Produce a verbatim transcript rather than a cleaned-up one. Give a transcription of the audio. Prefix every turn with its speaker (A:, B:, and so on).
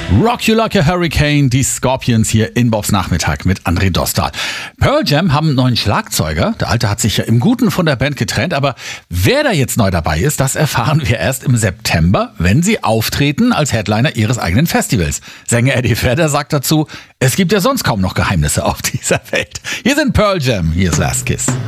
A: Rock You Like a Hurricane, die Scorpions hier in Bobs Nachmittag mit André Dostal. Pearl Jam haben einen neuen Schlagzeuger. Der Alte hat sich ja im Guten von der Band getrennt, aber wer da jetzt neu dabei ist, das erfahren wir erst im September, wenn sie auftreten als Headliner ihres eigenen Festivals. Sänger Eddie Vedder sagt dazu, es gibt ja sonst kaum noch Geheimnisse auf dieser Welt. Hier sind Pearl Jam, hier ist Last Kiss.